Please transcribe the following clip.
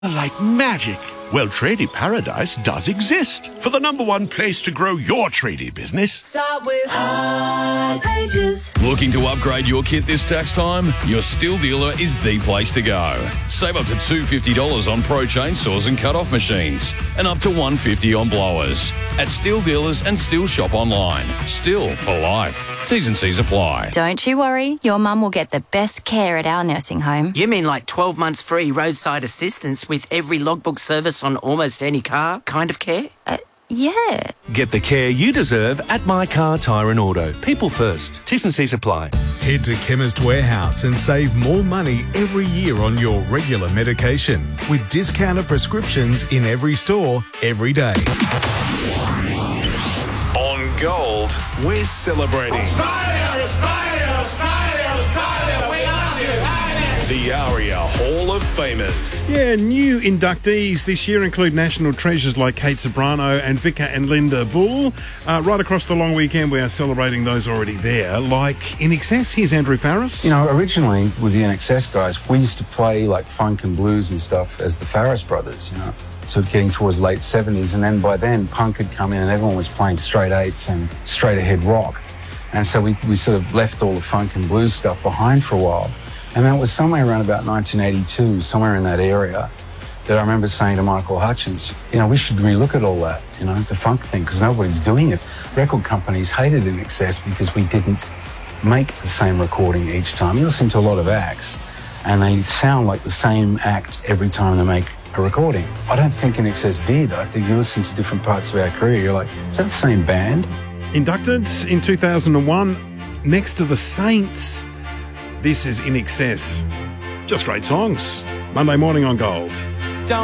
Like magic. Well, Tradie Paradise does exist for the #1 place to grow your tradie business. Start with Pages. Looking to upgrade your kit this tax time? Your Stihl dealer is the place to go. Save up to $250 on Pro chainsaws and cut-off machines, and up to $150 on blowers. At Stihl dealers and Stihl shop online. Stihl for life. T's and C's apply. Don't you worry, your mum will get the best care at our nursing home. You mean like 12 months free roadside assistance with every logbook service on almost any car kind of care? Yeah. Get the care you deserve at My Car Tyre and Auto. People first. T's and C's apply. Head to Chemist Warehouse and save more money every year on your regular medication with discounted prescriptions in every store, every day. On Gold, we're celebrating Australia, Australia, Australia, Australia. We love you. the ARIA Hall of Famers. Yeah, new inductees this year include national treasures like Kate Sobrano and Vika and Linda Bull. Right across the long weekend, we are celebrating those already there. Like INXS, here's Andrew Farris. You know, originally with the INXS guys, we used to play like funk and blues and stuff as the Farris brothers, you know. So getting towards late 70s, and then by then punk had come in and everyone was playing straight eights and straight ahead rock. And so we sort of left all the funk and blues stuff behind for a while. And that was somewhere around about 1982, somewhere in that area, that I remember saying to Michael Hutchence, you know, we should relook at all that, you know, the funk thing, because nobody's doing it. Record companies hated INXS because we didn't make the same recording each time. You listen to a lot of acts and they sound like the same act every time they make a recording. I don't think INXS did. I think you listen to different parts of our career, you're like, is that the same band? Inducted in 2001, next to the Saints. This is INXS. Just great songs. Monday morning on Gold.